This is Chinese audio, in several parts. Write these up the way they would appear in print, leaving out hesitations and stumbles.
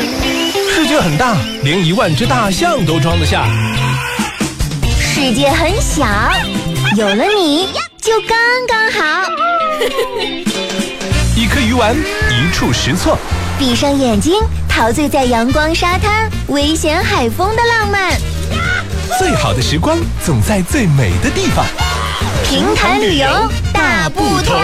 世界很大，连10000只大象都装得下。 世界很小，有了你就刚刚好。 一颗鱼丸，一触实错。 闭上眼睛，陶醉在阳光沙滩、危险海风的浪漫。 最好的时光总在最美的地方。 平潭旅游大不同。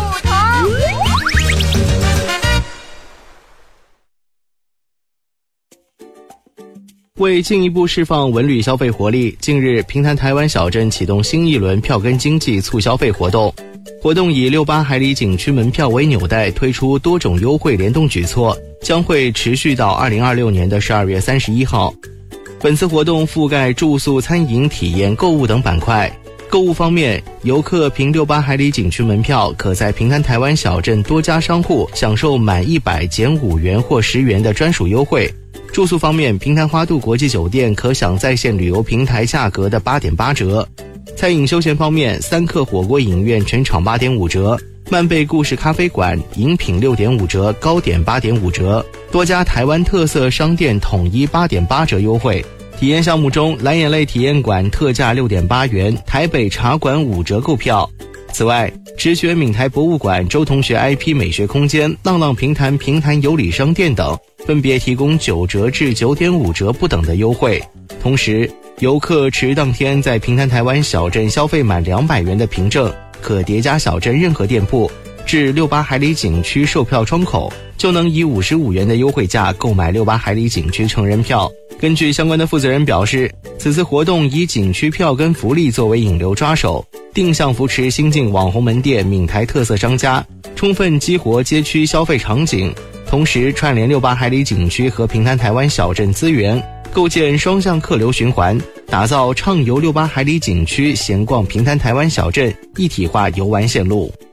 为进一步释放文旅消费活力，近日平潭台湾小镇启动新一轮票根经济促消费活动。活动以68海里景区门票为纽带，推出多种优惠联动举措，将会持续到2026年的12月31号。本次活动覆盖住宿、餐饮、体验、购物等板块。购物方面，游客凭68海里景区门票，可在平潭台湾小镇多家商户享受满100减5元或10元的专属优惠。住宿方面，平潭花都国际酒店可享在线旅游平台价格的8.8折。餐饮休闲方面，三客火锅影院全场8.5折，曼贝故事咖啡馆饮品6.5折，糕点8.5折，多家台湾特色商店统一8.8折优惠。体验项目中，蓝眼泪体验馆特价6.8元，台北茶馆5折购票。此外，直学闽台博物馆、周同学 IP 美学空间、浪浪平潭平潭有礼商店等，分别提供9折至9.5折不等的优惠。同时，游客持当天在平潭台湾小镇消费满200元的凭证，可叠加小镇任何店铺至68海里景区售票窗口，就能以55元的优惠价购买68海里景区成人票。根据相关的负责人表示，此次活动以景区票跟福利作为引流抓手，定向扶持新进网红门店、闽台特色商家，充分激活街区消费场景，同时串联68海里景区和平潭台湾小镇资源，构建双向客流循环，打造畅游68海里景区、闲逛平潭台湾小镇一体化游玩线路。